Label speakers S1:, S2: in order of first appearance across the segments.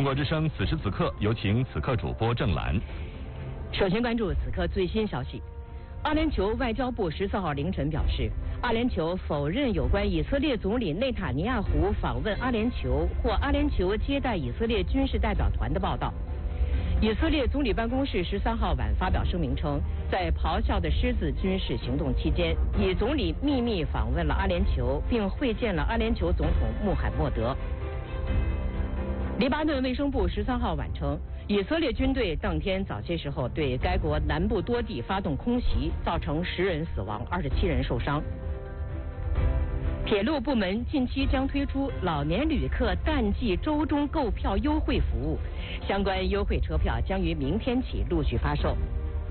S1: 中国之声此时此刻，有请此刻主播郑兰。
S2: 首先关注此刻最新消息。阿联酋外交部14号凌晨表示，阿联酋否认有关以色列总理内塔尼亚胡访问阿联酋或阿联酋接待以色列军事代表团的报道。以色列总理办公室13号晚发表声明称，在咆哮的狮子军事行动期间，以总理秘密访问了阿联酋，并会见了阿联酋总统穆罕默德。黎巴嫩卫生部13号晚称，以色列军队当天早些时候对该国南部多地发动空袭，造成10人死亡，27人受伤。铁路部门近期将推出老年旅客淡季周中购票优惠服务，相关优惠车票将于明天起陆续发售。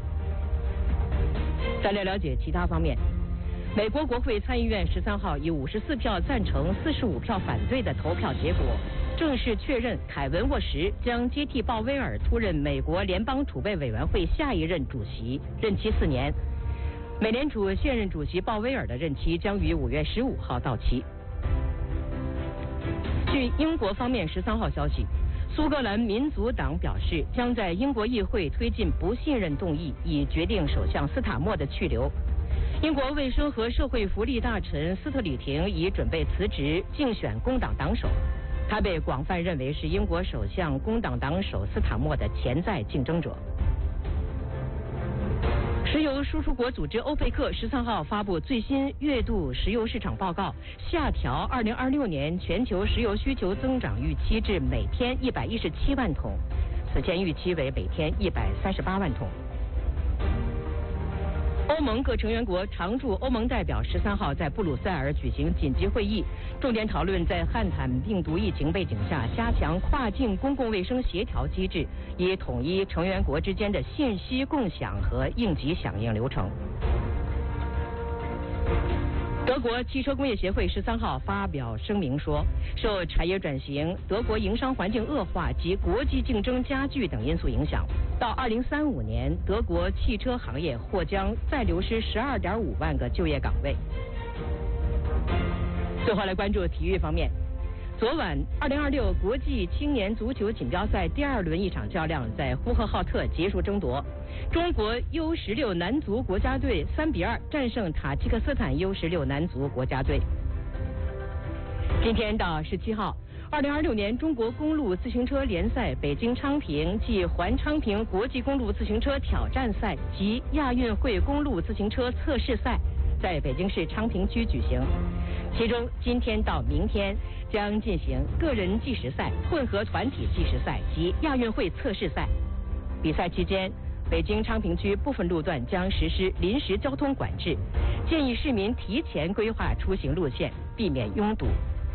S2: 再来了解其他方面。美国国会参议院13号以54票赞成、45票反对的投票结果，正式确认凯文沃什将接替鲍威尔出任美国联邦储备委员会下一任主席，任期4年。美联储现任主席鲍威尔的任期将于5月15号到期。据英国方面13号消息，苏格兰民族党表示将在英国议会推进不信任动议，以决定首相斯塔默的去留。英国卫生和社会福利大臣斯特里廷已准备辞职竞选工党党首，他被广泛认为是英国首相工党党首斯塔默的潜在竞争者。石油输出国组织欧佩克13号发布最新月度石油市场报告，下调2026年全球石油需求增长预期至每天117万桶，此前预期为每天138万桶。欧盟各成员国常驻欧盟代表13号在布鲁塞尔举行紧急会议，重点讨论在汉坦病毒疫情背景下加强跨境公共卫生协调机制，以统一成员国之间的信息共享和应急响应流程。德国汽车工业协会13号发表声明说，受产业转型、德国营商环境恶化及国际竞争加剧等因素影响，到2035年，德国汽车行业或将再流失12.5万个就业岗位。最后来关注体育方面。昨晚2026国际青年足球锦标赛第2轮一场较量在呼和浩特结束争夺，中国 U16 男足国家队3-2战胜塔吉克斯坦 U16 男足国家队。今天到17号，2026年中国公路自行车联赛北京昌平暨环昌平国际公路自行车挑战赛及亚运会公路自行车测试赛在北京市昌平区举行，其中今天到明天将进行个人计时赛、混合团体计时赛及亚运会测试赛。比赛期间，北京昌平区部分路段将实施临时交通管制，建议市民提前规划出行路线，避免拥堵。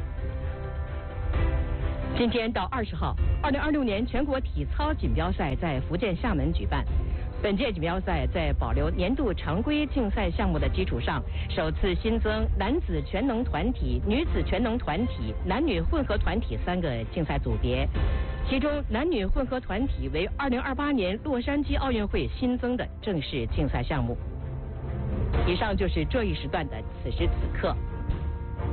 S2: 今天到20号，2026年全国体操锦标赛在福建厦门举办。本届锦标赛在保留年度常规竞赛项目的基础上，首次新增男子全能团体、女子全能团体、男女混合团体3个竞赛组别，其中男女混合团体为2028年洛杉矶奥运会新增的正式竞赛项目。以上就是这一时段的此时此刻。